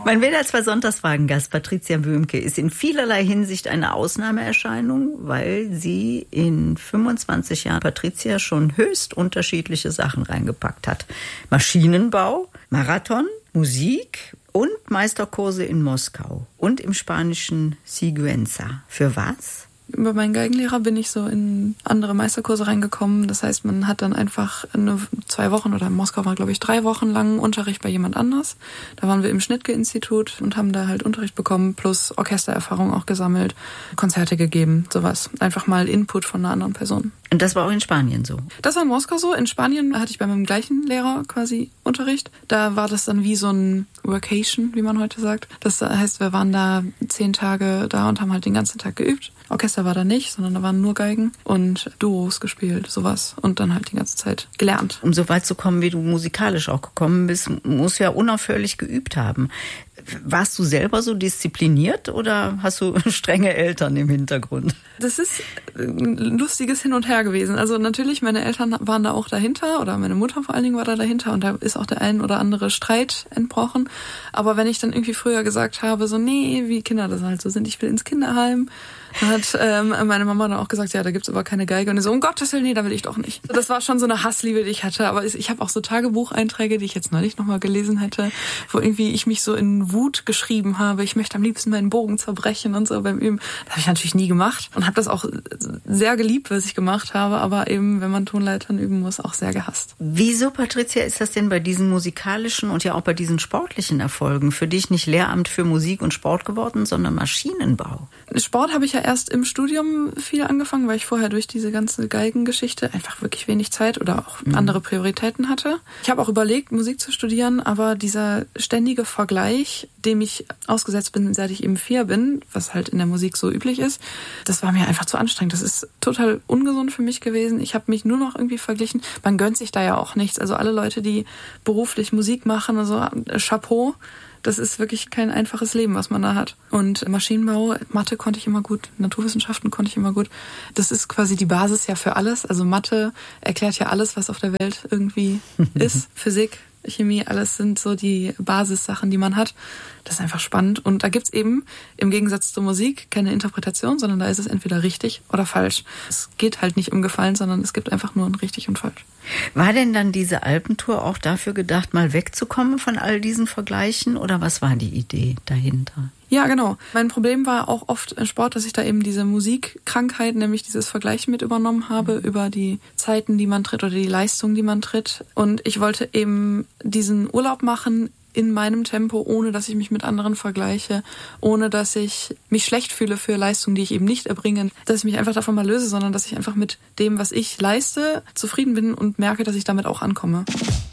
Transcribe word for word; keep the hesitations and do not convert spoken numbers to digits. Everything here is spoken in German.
Mein Werder zwei Sonntagsfragen-Gast Patricia Böhmke ist in vielerlei Hinsicht eine Ausnahmeerscheinung, weil sie in fünfundzwanzig Jahren Patricia schon höchst unterschiedliche Sachen reingepackt hat. Maschinenbau, Marathon, Musik und Meisterkurse in Moskau und im spanischen Sigüenza. Für was? Über meinen Geigenlehrer bin ich so in andere Meisterkurse reingekommen. Das heißt, man hat dann einfach eine, zwei Wochen oder in Moskau war, glaube ich, drei Wochen lang Unterricht bei jemand anders. Da waren wir im Schnittke-Institut und haben da halt Unterricht bekommen, plus Orchestererfahrung auch gesammelt, Konzerte gegeben, sowas. Einfach mal Input von einer anderen Person. Und das war auch in Spanien so? Das war in Moskau so. In Spanien hatte ich bei meinem gleichen Lehrer quasi Unterricht. Da war das dann wie so ein Workation, wie man heute sagt. Das heißt, wir waren da zehn Tage da und haben halt den ganzen Tag geübt. Orchester war da nicht, sondern da waren nur Geigen und Duos gespielt, sowas. Und dann halt die ganze Zeit gelernt. Um so weit zu kommen, wie du musikalisch auch gekommen bist, musst du ja unaufhörlich geübt haben. Warst du selber so diszipliniert oder hast du strenge Eltern im Hintergrund? Das ist ein lustiges Hin und Her gewesen. Also natürlich, meine Eltern waren da auch dahinter oder meine Mutter vor allen Dingen war da dahinter und da ist auch der ein oder andere Streit entbrochen. Aber wenn ich dann irgendwie früher gesagt habe, so nee, wie Kinder das halt so sind, ich will ins Kinderheim, dann hat ähm, meine Mama dann auch gesagt, ja, da gibt's aber keine Geige. Und ich so, um Gottes Willen, nee, da will ich doch nicht. Das war schon so eine Hassliebe, die ich hatte. Aber ich habe auch so Tagebucheinträge, die ich jetzt neulich nochmal gelesen hätte, wo irgendwie ich mich so in Wut geschrieben habe. Ich möchte am liebsten meinen Bogen zerbrechen und so beim Üben. Das habe ich natürlich nie gemacht und habe das auch sehr geliebt, was ich gemacht habe. Aber eben, wenn man Tonleitern üben muss, auch sehr gehasst. Wieso, Patricia, ist das denn bei diesen musikalischen und ja auch bei diesen sportlichen Erfolgen für dich nicht Lehramt für Musik und Sport geworden, sondern Maschinenbau? Sport habe ich ja erst im Studium viel angefangen, weil ich vorher durch diese ganze Geigengeschichte einfach wirklich wenig Zeit oder auch mhm. andere Prioritäten hatte. Ich habe auch überlegt, Musik zu studieren, aber dieser ständige Vergleich, dem ich ausgesetzt bin, seit ich eben vier bin, was halt in der Musik so üblich ist, das war mir einfach zu anstrengend. Das ist total ungesund für mich gewesen. Ich habe mich nur noch irgendwie verglichen. Man gönnt sich da ja auch nichts. Also alle Leute, die beruflich Musik machen, also Chapeau. Das ist wirklich kein einfaches Leben, was man da hat. Und Maschinenbau, Mathe konnte ich immer gut, Naturwissenschaften konnte ich immer gut. Das ist quasi die Basis ja für alles. Also Mathe erklärt ja alles, was auf der Welt irgendwie ist. Physik, Chemie, alles sind so die Basissachen, die man hat. Das ist einfach spannend. Und da gibt's eben im Gegensatz zur Musik keine Interpretation, sondern da ist es entweder richtig oder falsch. Es geht halt nicht um Gefallen, sondern es gibt einfach nur ein richtig und falsch. War denn dann diese Alpentour auch dafür gedacht, mal wegzukommen von all diesen Vergleichen? Oder was war die Idee dahinter? Ja, genau. Mein Problem war auch oft im Sport, dass ich da eben diese Musikkrankheit, nämlich dieses Vergleichen mit übernommen habe über die Zeiten, die man tritt oder die Leistung, die man tritt. Und ich wollte eben diesen Urlaub machen in meinem Tempo, ohne dass ich mich mit anderen vergleiche, ohne dass ich mich schlecht fühle für Leistungen, die ich eben nicht erbringe, dass ich mich einfach davon mal löse, sondern dass ich einfach mit dem, was ich leiste, zufrieden bin und merke, dass ich damit auch ankomme.